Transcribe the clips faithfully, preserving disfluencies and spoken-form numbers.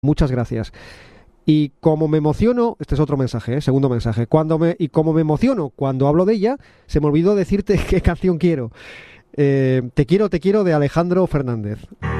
Muchas gracias. Y como me emociono, este es otro mensaje, ¿eh? Segundo mensaje, cuando me, y como me emociono cuando hablo de ella, se me olvidó decirte qué canción quiero. Eh, te quiero, te quiero, de Alejandro Fernández.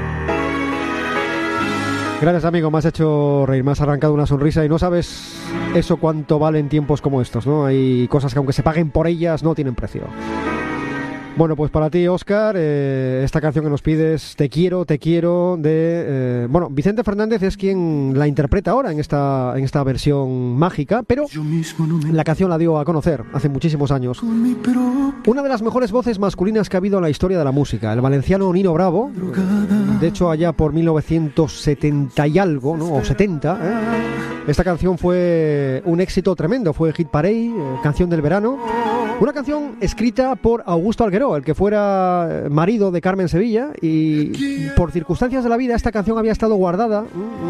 Gracias, amigo, me has hecho reír, me has arrancado una sonrisa y no sabes eso cuánto vale en tiempos como estos, ¿no? Hay cosas que aunque se paguen por ellas no tienen precio. Bueno, pues para ti, Óscar, eh, esta canción que nos pides, Te quiero, te quiero, de... Eh, bueno, Vicente Fernández es quien la interpreta ahora en esta, en esta versión mágica, pero la canción la dio a conocer hace muchísimos años una de las mejores voces masculinas que ha habido en la historia de la música, el valenciano Nino Bravo. De hecho, allá por mil novecientos setenta y algo, ¿no? O setenta, ¿eh? Esta canción fue un éxito tremendo, fue Hit Parade, eh, canción del verano. Una canción escrita por Augusto Algueró, el que fuera marido de Carmen Sevilla, y por circunstancias de la vida esta canción había estado guardada.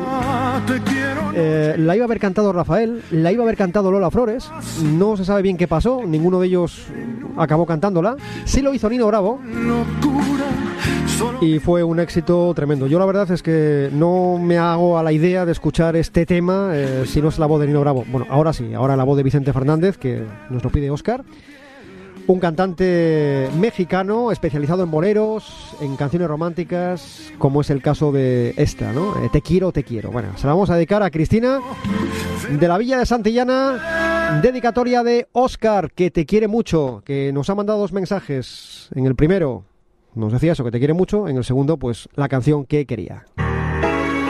Eh, la iba a haber cantado Rafael, la iba a haber cantado Lola Flores, no se sabe bien qué pasó, ninguno de ellos acabó cantándola. Sí lo hizo Nino Bravo y fue un éxito tremendo. Yo la verdad es que no me hago a la idea de escuchar este tema eh, si no es la voz de Nino Bravo. Bueno, ahora sí, ahora la voz de Vicente Fernández, que nos lo pide Óscar. Un cantante mexicano especializado en boleros, en canciones románticas, como es el caso de esta, ¿no? Eh, te quiero, te quiero. Bueno, se la vamos a dedicar a Cristina de la Villa de Santillana, dedicatoria de Óscar, que te quiere mucho, que nos ha mandado dos mensajes. En el primero nos decía eso, que te quiere mucho, en el segundo, pues la canción que quería.